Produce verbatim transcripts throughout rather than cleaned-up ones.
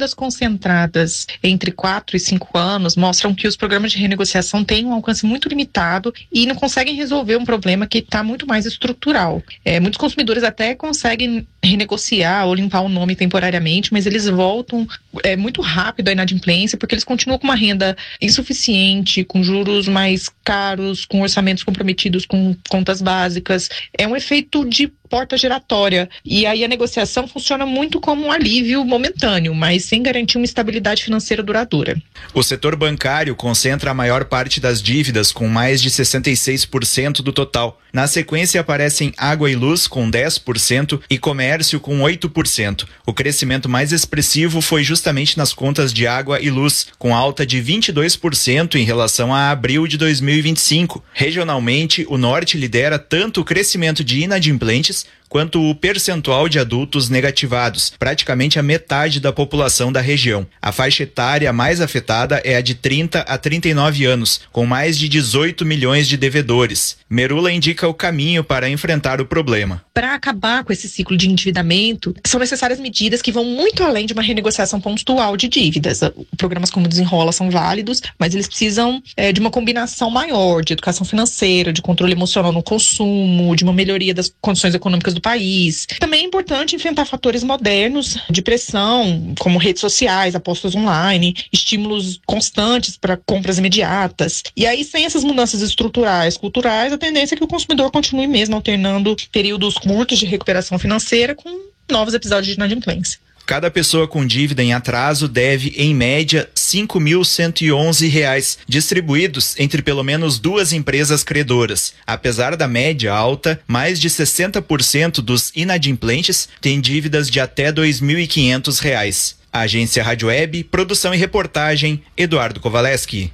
dívidas concentradas entre quatro e cinco anos mostram que os programas de renegociação têm um alcance muito limitado e não conseguem resolver um problema que está muito mais estrutural. É, muitos consumidores até conseguem renegociar ou limpar o nome temporariamente, mas eles voltam é, muito rápido à inadimplência porque eles continuam com uma renda insuficiente, com juros mais caros, com orçamentos comprometidos com contas básicas. É um efeito de porta giratória. E aí a negociação funciona muito como um alívio momentâneo, mas sem garantir uma estabilidade financeira duradoura. O setor bancário concentra a maior parte das dívidas, com mais de sessenta e seis por cento do total. Na sequência aparecem água e luz, com dez por cento, e comércio, com oito por cento. O crescimento mais expressivo foi justamente nas contas de água e luz, com alta de vinte e dois por cento em relação a abril de dois mil e vinte e cinco. Regionalmente, o Norte lidera tanto o crescimento de inadimplentes quanto o percentual de adultos negativados, praticamente a metade da população da região. A faixa etária mais afetada é a de trinta a trinta e nove anos, com mais de dezoito milhões de devedores. Merula indica o caminho para enfrentar o problema. Para acabar com esse ciclo de endividamento, são necessárias medidas que vão muito além de uma renegociação pontual de dívidas. Programas como o Desenrola são válidos, mas eles precisam é, de uma combinação maior de educação financeira, de controle emocional no consumo, de uma melhoria das condições econômicas do país. Também é importante enfrentar fatores modernos de pressão, como redes sociais, apostas online, estímulos constantes para compras imediatas. E aí, sem essas mudanças estruturais, culturais, a tendência é que o consumidor continue mesmo alternando períodos curtos de recuperação financeira com novos episódios de inadimplência. Cada pessoa com dívida em atraso deve, em média, cinco mil cento e onze reais, distribuídos entre pelo menos duas empresas credoras. Apesar da média alta, mais de sessenta por cento dos inadimplentes têm dívidas de até dois mil e quinhentos reais. Agência Rádio Web, produção e reportagem, Eduardo Kovaleski.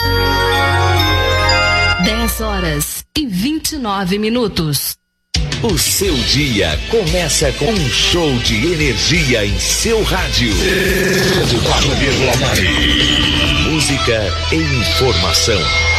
dez horas e vinte e nove minutos. O seu dia começa com um show de energia em seu rádio. cento e quatro vírgula nove. Música e informação.